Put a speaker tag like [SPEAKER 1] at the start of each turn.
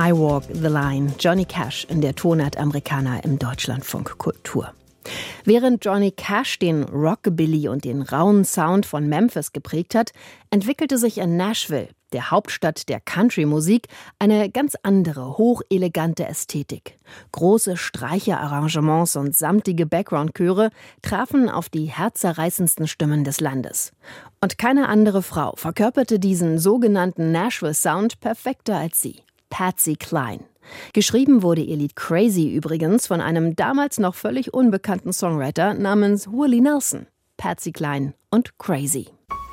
[SPEAKER 1] I Walk the Line, Johnny Cash in der Tonart Americana im Deutschlandfunk Kultur. Während Johnny Cash den Rockabilly und den rauen Sound von Memphis geprägt hat, entwickelte sich in Nashville, der Hauptstadt der Country-Musik, eine ganz andere, hochelegante Ästhetik. Große Streicherarrangements und samtige Background-Chöre trafen auf die herzzerreißendsten Stimmen des Landes. Und keine andere Frau verkörperte diesen sogenannten Nashville-Sound perfekter als sie, Patsy Cline. Geschrieben wurde ihr Lied Crazy übrigens von einem damals noch völlig unbekannten Songwriter namens Willie Nelson. Patsy Cline und Crazy.